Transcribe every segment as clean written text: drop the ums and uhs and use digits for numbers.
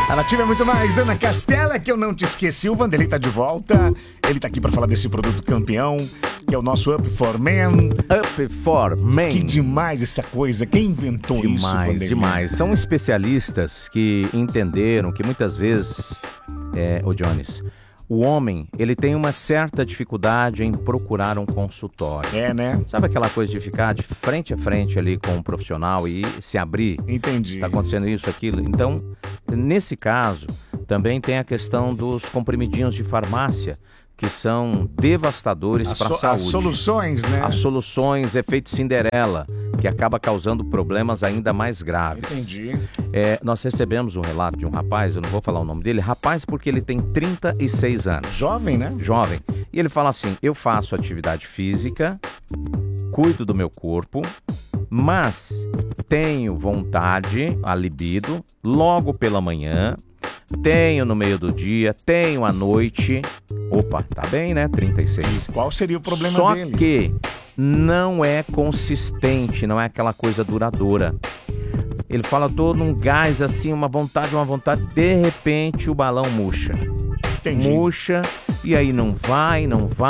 A Nativa é muito mais. Ana Castela, que eu não te esqueci. O Vanderlei tá de volta. Ele tá aqui pra falar desse produto campeão, que é o nosso Up for Men. Up for Men. Que demais essa coisa. Quem inventou isso, Vanderlei? Demais. São especialistas que entenderam que muitas vezes, ô Jones, o homem, ele tem uma certa dificuldade em procurar um consultório. É, né? Sabe aquela coisa de ficar de frente a frente ali com um profissional e se abrir? Entendi. Tá acontecendo isso, aquilo. Então, nesse caso, também tem a questão dos comprimidinhos de farmácia, que são devastadores para a saúde. As soluções, né? As soluções, efeito Cinderela, que acaba causando problemas ainda mais graves. Entendi. Nós recebemos um relato de um rapaz, eu não vou falar o nome dele, rapaz porque ele tem 36 anos. Jovem, né? Jovem. E ele fala assim, eu faço atividade física, cuido do meu corpo, mas tenho vontade, a libido, logo pela manhã, tenho no meio do dia, tenho à noite. Opa, tá bem, né? 36. E qual seria o problema dele? Só que não é consistente, não é aquela coisa duradoura. Ele fala, tô num gás assim, uma vontade, de repente o balão murcha. Entendi. Murcha, e aí não vai.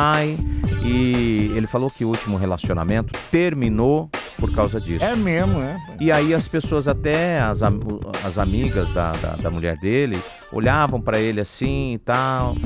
E ele falou que o último relacionamento terminou por causa disso. É mesmo, né? E aí as pessoas, até as amigas da mulher dele, olhavam pra ele assim e tal,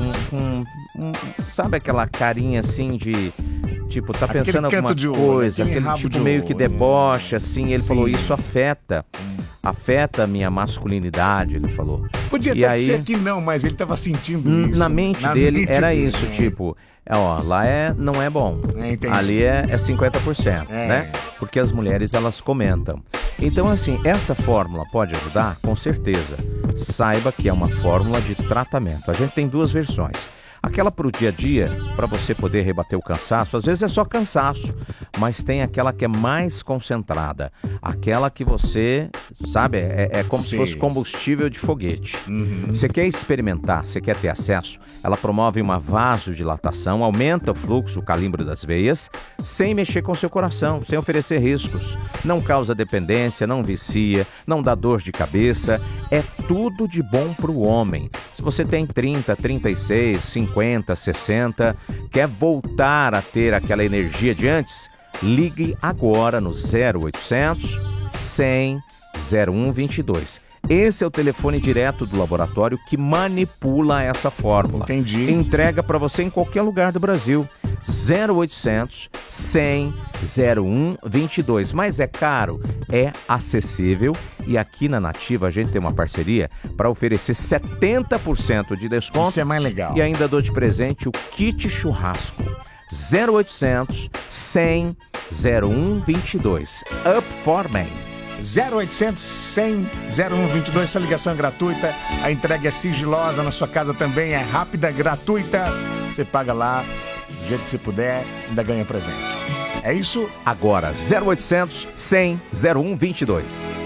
sabe aquela carinha assim de, tipo, tá Aquele pensando canto alguma de olho, coisa, aquele aquele rabo tipo de meio que olho, deboche, assim. Ele Sim. falou, isso afeta a minha masculinidade, ele falou. Podia E até aí, ser que não, mas ele tava sentindo isso. na mente dele mente era dele, isso, tipo, lá não é bom, entendi. ali é 50%, né? Porque as mulheres, elas comentam. Então, assim, essa fórmula pode ajudar? Com certeza. Saiba que é uma fórmula de tratamento. A gente tem duas versões. Aquela para o dia a dia, para você poder rebater o cansaço, às vezes é só cansaço, mas tem aquela que é mais concentrada, aquela que você, sabe, é como se fosse combustível de foguete. Você quer experimentar, você quer ter acesso, ela promove uma vasodilatação, aumenta o fluxo, o calibre das veias, sem mexer com o seu coração, sem oferecer riscos. Não causa dependência, não vicia, não dá dor de cabeça, é tudo de bom para o homem. Se você tem 30, 36, 50, 60, quer voltar a ter aquela energia de antes, ligue agora no 0800 100 0122. Esse é o telefone direto do laboratório que manipula essa fórmula. Entendi. Entrega para você em qualquer lugar do Brasil. 0800 100 0122. Mas é caro, é acessível. E aqui na Nativa a gente tem uma parceria para oferecer 70% de desconto. Isso é mais legal. E ainda dou de presente o kit churrasco. 0800 100 0122. Up for Men. 0800 100 0122, essa ligação é gratuita, a entrega é sigilosa, na sua casa também é rápida, gratuita, você paga lá do jeito que você puder, ainda ganha presente. É isso? Agora, 0800 100 0122.